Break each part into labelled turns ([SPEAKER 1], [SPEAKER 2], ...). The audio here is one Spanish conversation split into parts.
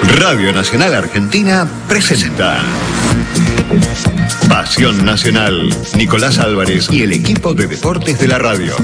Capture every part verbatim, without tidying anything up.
[SPEAKER 1] Radio Nacional Argentina presenta Pasión Nacional. Nicolás Álvarez y el equipo de deportes de la radio.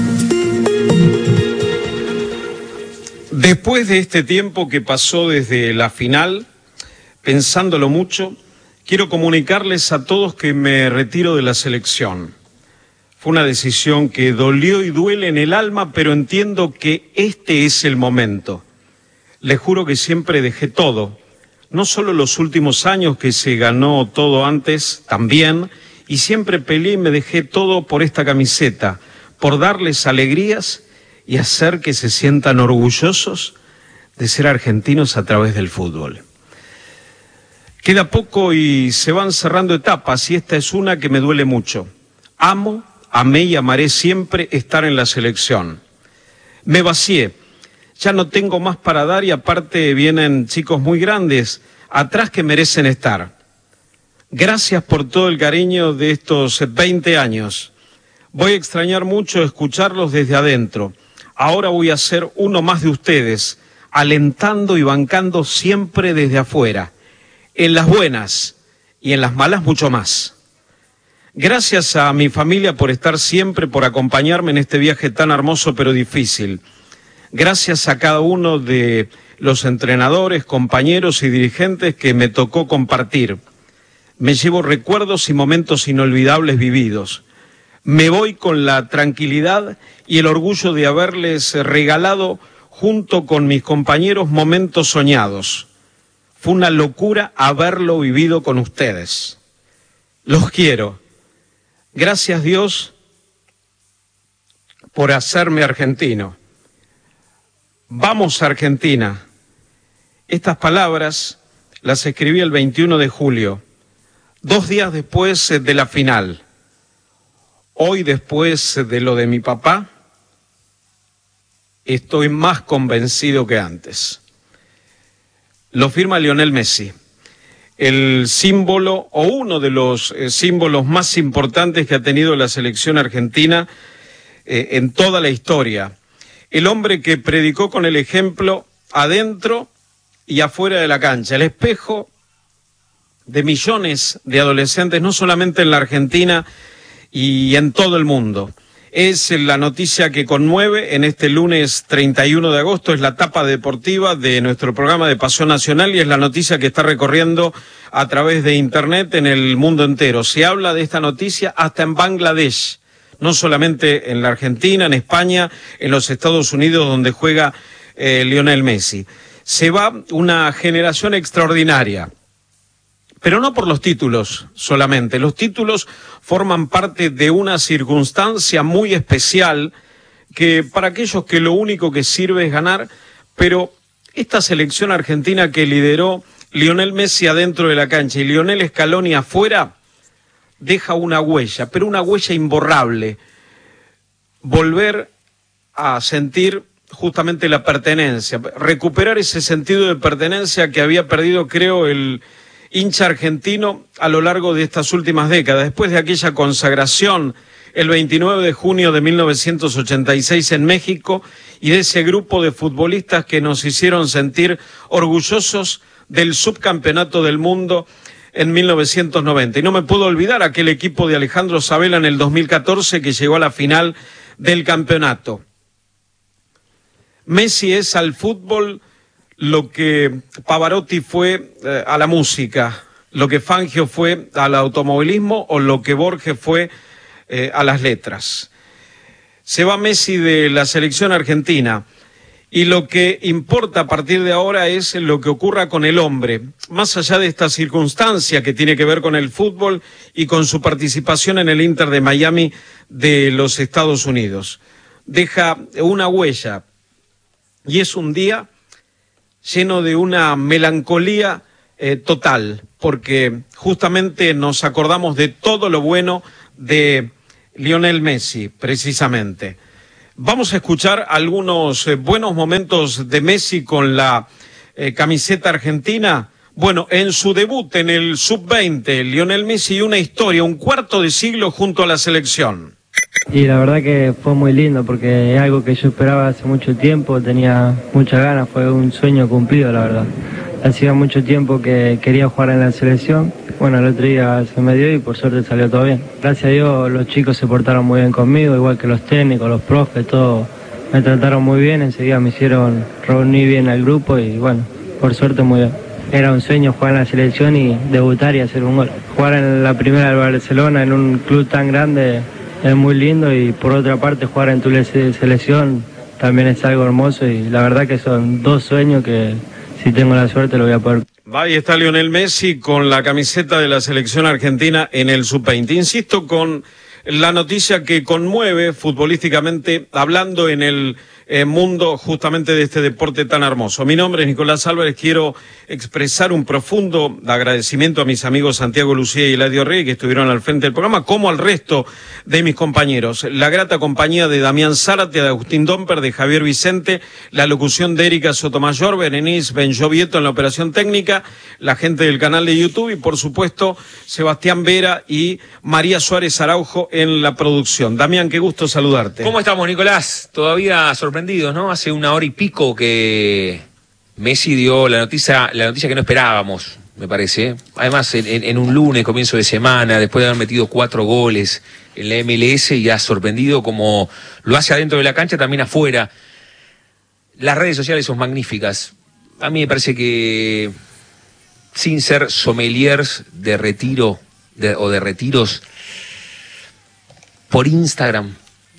[SPEAKER 2] Después de este tiempo que pasó desde la final, pensándolo mucho, quiero comunicarles a todos que me retiro de la selección. Fue una decisión que dolió y duele en el alma, pero entiendo que este es el momento. Les juro que siempre dejé todo, no solo los últimos años que se ganó todo antes, también, y siempre peleé y me dejé todo por esta camiseta, por darles alegrías y hacer que se sientan orgullosos de ser argentinos a través del fútbol. Queda poco y se van cerrando etapas, y esta es una que me duele mucho. Amo, amé y amaré siempre estar en la selección. Me vacié. Ya no tengo más para dar y aparte vienen chicos muy grandes atrás que merecen estar. Gracias por todo el cariño de estos veinte años. Voy a extrañar mucho escucharlos desde adentro. Ahora voy a ser uno más de ustedes, alentando y bancando siempre desde afuera. En las buenas y en las malas mucho más. Gracias a mi familia por estar siempre, por acompañarme en este viaje tan hermoso pero difícil. Gracias a cada uno de los entrenadores, compañeros y dirigentes que me tocó compartir. Me llevo recuerdos y momentos inolvidables vividos. Me voy con la tranquilidad y el orgullo de haberles regalado, junto con mis compañeros, momentos soñados. Fue una locura haberlo vivido con ustedes. Los quiero. Gracias, Dios, por hacerme argentino. Vamos, Argentina. Estas palabras las escribí el veintiuno de julio, dos días después de la final. Hoy, después de lo de mi papá, estoy más convencido que antes. Lo firma Lionel Messi, el símbolo o uno de los eh, símbolos más importantes que ha tenido la selección argentina eh, en toda la historia. El hombre que predicó con el ejemplo adentro y afuera de la cancha, el espejo de millones de adolescentes, no solamente en la Argentina y en todo el mundo. Es la noticia que conmueve en este lunes treinta y uno de agosto, es la tapa deportiva de nuestro programa de Pasión Nacional y es la noticia que está recorriendo a través de internet en el mundo entero. Se habla de esta noticia hasta en Bangladesh. No solamente en la Argentina, en España, en los Estados Unidos, donde juega eh, Lionel Messi. Se va una generación extraordinaria, pero no por los títulos solamente. Los títulos forman parte de una circunstancia muy especial que para aquellos que lo único que sirve es ganar, pero esta selección argentina que lideró Lionel Messi adentro de la cancha y Lionel Scaloni afuera, deja una huella, pero una huella imborrable. Volver a sentir justamente la pertenencia, recuperar ese sentido de pertenencia que había perdido, creo, el hincha argentino a lo largo de estas últimas décadas. Después de aquella consagración el veintinueve de junio de mil novecientos ochenta y seis en México y de ese grupo de futbolistas que nos hicieron sentir orgullosos del subcampeonato del mundo en mil novecientos noventa. Y no me puedo olvidar aquel equipo de Alejandro Sabella en el dos mil catorce que llegó a la final del campeonato. Messi es al fútbol lo que Pavarotti fue eh, a la música, lo que Fangio fue al automovilismo o lo que Borges fue eh, a las letras. Se va Messi de la selección argentina. Y lo que importa a partir de ahora es lo que ocurra con el hombre, más allá de esta circunstancia que tiene que ver con el fútbol y con su participación en el Inter de Miami de los Estados Unidos. Deja una huella y es un día lleno de una melancolía eh, total, porque justamente nos acordamos de todo lo bueno de Lionel Messi, precisamente. Vamos a escuchar algunos eh, buenos momentos de Messi con la eh, camiseta argentina. Bueno, en su debut en el sub veinte, Lionel Messi, una historia, un cuarto de siglo junto a la selección.
[SPEAKER 3] Y la verdad que fue muy lindo porque es algo que yo esperaba hace mucho tiempo, tenía muchas ganas, fue un sueño cumplido, la verdad. hacía mucho tiempo que quería jugar en la selección. Bueno, el otro día se me dio y por suerte salió todo bien. Gracias a Dios los chicos se portaron muy bien conmigo, igual que los técnicos, los profes, todos me trataron muy bien, enseguida me hicieron reunir bien al grupo y bueno, por suerte muy bien. Era un sueño jugar en la selección y debutar y hacer un gol. Jugar en la primera del Barcelona, en un club tan grande, es muy lindo, y por otra parte jugar en tu selección también es algo hermoso, y la verdad que son dos sueños que si tengo la suerte lo voy a poder.
[SPEAKER 2] Ahí está Lionel Messi con la camiseta de la selección argentina en el sub veinte. Insisto con la noticia que conmueve futbolísticamente hablando en el eh, mundo justamente de este deporte tan hermoso. Mi nombre es Nicolás Álvarez, quiero expresar un profundo agradecimiento a mis amigos Santiago Lucía y Eladio Rey, que estuvieron al frente del programa, como al resto de mis compañeros. La grata compañía de Damián Zárate, de Agustín Domper, de Javier Vicente, la locución de Erika Sotomayor, Berenice Benjovieto en la operación técnica, la gente del canal de YouTube y, por supuesto, Sebastián Vera y María Suárez Araujo en la producción. Damián, qué gusto saludarte.
[SPEAKER 4] ¿Cómo estamos, Nicolás? Todavía sorprendidos, ¿no? Hace una hora y pico que Messi dio la noticia, la noticia que no esperábamos, me parece. Además, en, en, en un lunes, comienzo de semana, después de haber metido cuatro goles en la M L S, y ha sorprendido como lo hace adentro de la cancha, también afuera. Las redes sociales son magníficas. A mí me parece que, sin ser sommeliers de retiro de, o de retiros, por Instagram.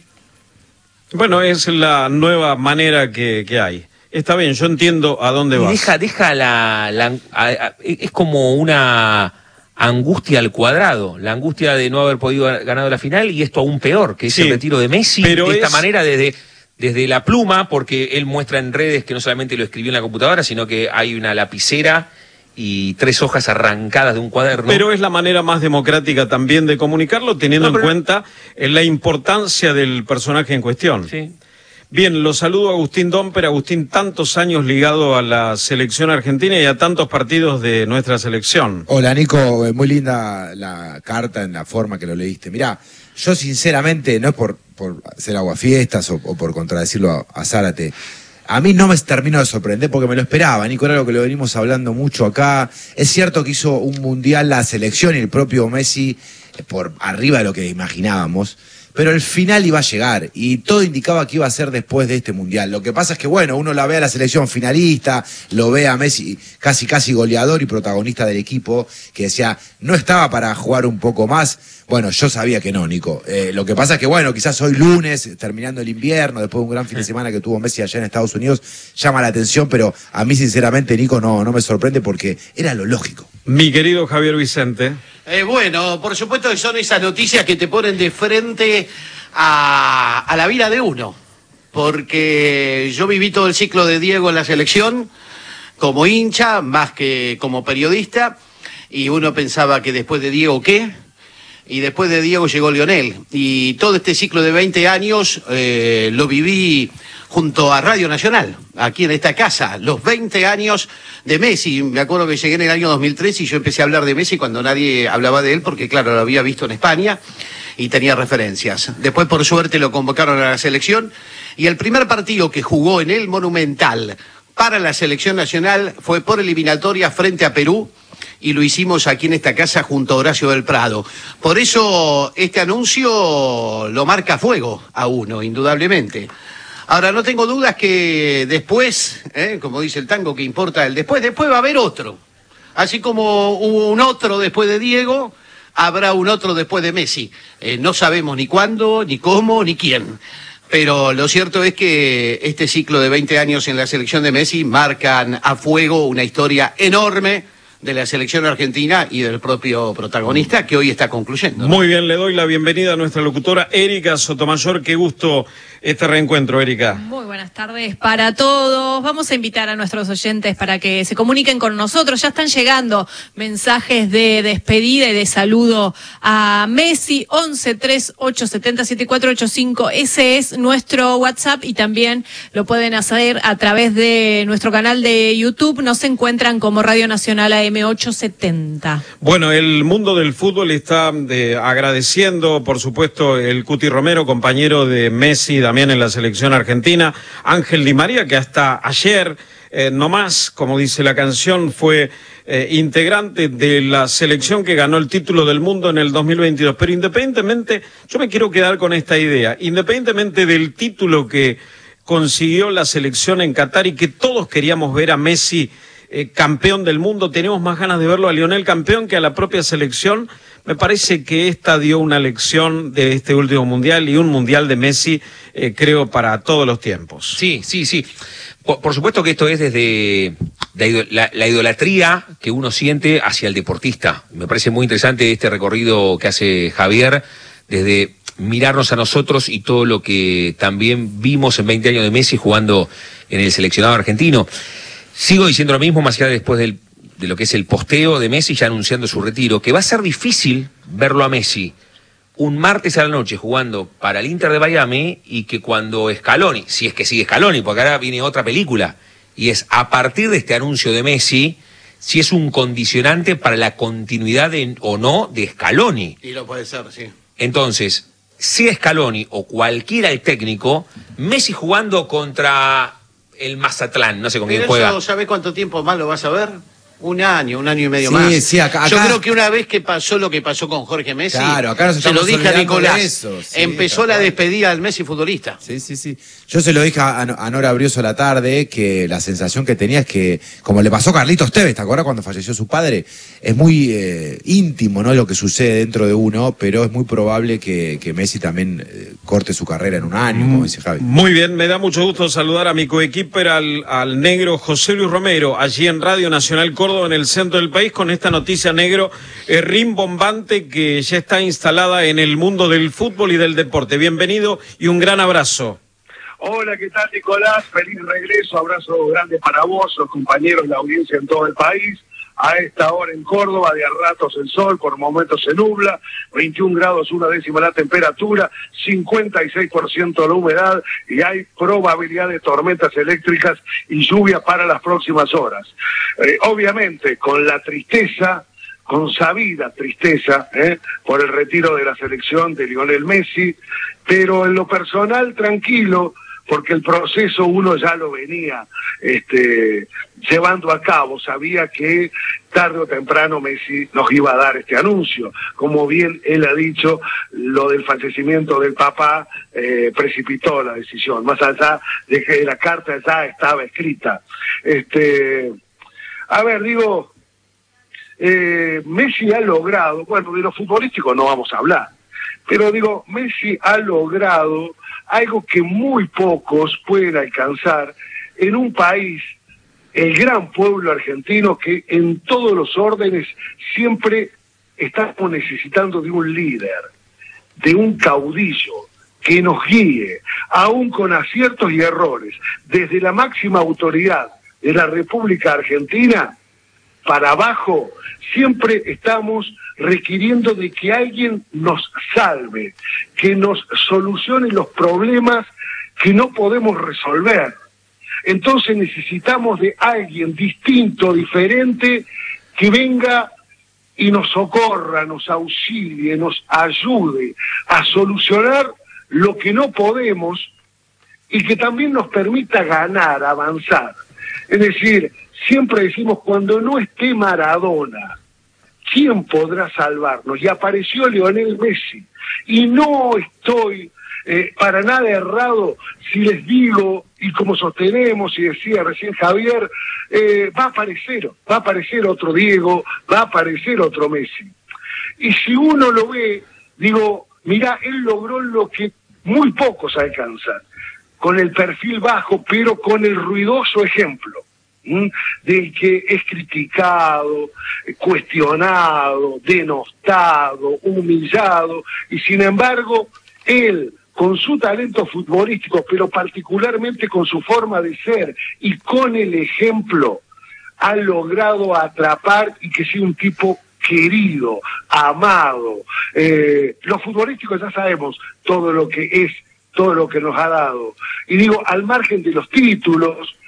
[SPEAKER 2] Bueno, es la nueva manera que, que hay. Está bien, yo entiendo a dónde vas.
[SPEAKER 4] Deja, deja la, la a, a, es como una angustia al cuadrado, la angustia de no haber podido ganar la final, y esto aún peor, que es sí, el retiro de Messi, pero de esta es... manera desde, desde la pluma, porque él muestra en redes que no solamente lo escribió en la computadora, sino que hay una lapicera y tres hojas arrancadas de un cuaderno.
[SPEAKER 2] Pero es la manera más democrática también de comunicarlo, teniendo no, pero... en cuenta la importancia del personaje en cuestión.
[SPEAKER 4] Sí.
[SPEAKER 2] Bien, lo saludo a Agustín Domper. Agustín, tantos años ligado a la selección argentina y a tantos partidos de nuestra selección.
[SPEAKER 5] Hola, Nico, muy linda la carta en la forma que lo leíste. Mirá, yo sinceramente, no es por, por hacer aguafiestas o, o por contradecirlo a, a Zárate, a mí no me terminó de sorprender porque me lo esperaba, Nico, era lo que lo venimos hablando mucho acá. Es cierto que hizo un mundial la selección y el propio Messi por arriba de lo que imaginábamos, pero el final iba a llegar y todo indicaba que iba a ser después de este mundial. Lo que pasa es que, bueno, uno la ve a la selección finalista, lo ve a Messi casi casi goleador y protagonista del equipo, que decía, no estaba para jugar un poco más. Bueno, yo sabía que no, Nico. Eh, lo que pasa es que, bueno, quizás hoy lunes, terminando el invierno, después de un gran fin de semana que tuvo Messi allá en Estados Unidos, llama la atención, pero a mí, sinceramente, Nico, no, no me sorprende porque era lo lógico.
[SPEAKER 2] Mi querido Javier Vicente.
[SPEAKER 6] Eh, bueno, por supuesto que son esas noticias que te ponen de frente a, a la vida de uno. Porque yo viví todo el ciclo de Diego en la selección, como hincha, más que como periodista, y uno pensaba que después de Diego, ¿qué? Y después de Diego llegó Lionel. Y todo este ciclo de veinte años eh, lo viví junto a Radio Nacional, aquí en esta casa, los veinte años de Messi. Me acuerdo que llegué en el año dos mil tres y yo empecé a hablar de Messi cuando nadie hablaba de él, porque claro, lo había visto en España y tenía referencias. Después, por suerte, lo convocaron a la selección y el primer partido que jugó en el Monumental para la selección nacional fue por eliminatoria frente a Perú, y lo hicimos aquí en esta casa junto a Horacio del Prado. Por eso este anuncio lo marca a fuego a uno, indudablemente. Ahora, no tengo dudas que después, ¿eh? como dice el tango, que importa el después, después va a haber otro. Así como hubo un otro después de Diego, habrá un otro después de Messi. Eh, no sabemos ni cuándo, ni cómo, ni quién. Pero lo cierto es que este ciclo de veinte años en la selección de Messi marcan a fuego una historia enorme de la selección argentina y del propio protagonista, que hoy está concluyendo, ¿no?
[SPEAKER 2] Muy bien, le doy la bienvenida a nuestra locutora Erika Sotomayor. Qué gusto este reencuentro, Erika.
[SPEAKER 7] Muy buenas tardes para todos. Vamos a invitar a nuestros oyentes para que se comuniquen con nosotros. Ya están llegando mensajes de despedida y de saludo a Messi. once, tres, ocho, setenta, setenta y cuatro, ochenta y cinco. Ese es nuestro WhatsApp y también lo pueden hacer a través de nuestro canal de YouTube. Nos encuentran como Radio Nacional A M ochocientos setenta.
[SPEAKER 2] Bueno, el mundo del fútbol está eh, agradeciendo, por supuesto, el Cuti Romero, compañero de Messi también en la selección argentina, Ángel Di María, que hasta ayer eh, no más, como dice la canción, fue eh, integrante de la selección que ganó el título del mundo en el dos mil veintidós. Pero independientemente, yo me quiero quedar con esta idea, independientemente del título que consiguió la selección en Qatar y que todos queríamos ver a Messi eh, campeón del mundo, tenemos más ganas de verlo a Lionel campeón que a la propia selección. Me parece que esta dio una lección de este último mundial y un mundial de Messi, eh, creo, para todos los tiempos.
[SPEAKER 4] Sí, sí, sí. Por, por supuesto que esto es desde la, la, la idolatría que uno siente hacia el deportista. Me parece muy interesante este recorrido que hace Javier, desde mirarnos a nosotros y todo lo que también vimos en veinte años de Messi jugando en el seleccionado argentino. Sigo diciendo lo mismo, más allá después del de lo que es el posteo de Messi ya anunciando su retiro, que va a ser difícil verlo a Messi un martes a la noche jugando para el Inter de Miami y que cuando Scaloni, si es que sigue Scaloni, porque ahora viene otra película, y es a partir de este anuncio de Messi, si es un condicionante para la continuidad de, o no de Scaloni.
[SPEAKER 6] Y lo puede ser, sí.
[SPEAKER 4] Entonces, sea Scaloni o cualquiera el técnico, Messi jugando contra el Mazatlán, no sé con quién juega.
[SPEAKER 6] ¿Sabés cuánto tiempo más lo vas a ver? Un año, un año y medio
[SPEAKER 5] sí,
[SPEAKER 6] más.
[SPEAKER 5] Sí, acá,
[SPEAKER 6] Yo
[SPEAKER 5] acá...
[SPEAKER 6] creo que una vez que pasó lo que pasó con Jorge Messi,
[SPEAKER 5] claro, acá nos
[SPEAKER 6] se lo dije a Nicolás,
[SPEAKER 5] de eso, sí,
[SPEAKER 6] empezó la despedida del Messi futbolista.
[SPEAKER 5] Sí, sí, sí. Yo se lo dije a, a Nora Brioso la tarde, que la sensación que tenía es que, como le pasó a Carlitos Tevez, ¿te acuerdas cuando falleció su padre? Es muy eh, íntimo, ¿no?, lo que sucede dentro de uno, pero es muy probable que, que Messi también eh, corte su carrera en un año, como dice Javi.
[SPEAKER 2] Muy bien, me da mucho gusto saludar a mi coequiper, al, al negro José Luis Romero, allí en Radio Nacional Córdoba, en el centro del país, con esta noticia, negro, eh, rimbombante, que ya está instalada en el mundo del fútbol y del deporte. Bienvenido y un gran abrazo.
[SPEAKER 8] Hola, ¿qué tal, Nicolás? Feliz regreso, abrazo grande para vos, los compañeros, la audiencia en todo el país. A esta hora en Córdoba, de a ratos el sol, por momentos se nubla, veintiún grados, una décima la temperatura, cincuenta y seis por ciento la humedad y hay probabilidad de tormentas eléctricas y lluvia para las próximas horas. Eh, obviamente, con la tristeza, con sabida tristeza, eh, por el retiro de la selección de Lionel Messi, pero en lo personal tranquilo, porque el proceso uno ya lo venía este, llevando a cabo, sabía que tarde o temprano Messi nos iba a dar este anuncio. Como bien él ha dicho, lo del fallecimiento del papá eh, precipitó la decisión, más allá de que la carta ya estaba escrita. Este, a ver, digo, eh, Messi ha logrado, bueno, de lo futbolístico no vamos a hablar, pero digo, Messi ha logrado algo que muy pocos pueden alcanzar en un país, el gran pueblo argentino, que en todos los órdenes siempre estamos necesitando de un líder, de un caudillo que nos guíe, aún con aciertos y errores, desde la máxima autoridad de la República Argentina para abajo, siempre estamos requiriendo de que alguien nos salve, que nos solucione los problemas que no podemos resolver. Entonces necesitamos de alguien distinto, diferente, que venga y nos socorra, nos auxilie, nos ayude a solucionar lo que no podemos y que también nos permita ganar, avanzar. Es decir, siempre decimos, cuando no esté Maradona, ¿quién podrá salvarnos? Y apareció Lionel Messi. Y no estoy eh, para nada errado si les digo, y como sostenemos, y decía recién Javier, eh, va a aparecer, va a aparecer otro Diego, va a aparecer otro Messi. Y si uno lo ve, digo, mirá, él logró lo que muy pocos alcanzan, con el perfil bajo, pero con el ruidoso ejemplo. ¿Mm? Del que es criticado, cuestionado, denostado, humillado, y sin embargo, él, con su talento futbolístico, pero particularmente con su forma de ser y con el ejemplo, ha logrado atrapar y que sea un tipo querido, amado. Eh, los futbolísticos ya sabemos todo lo que es, todo lo que nos ha dado. Y digo, al margen de los títulos,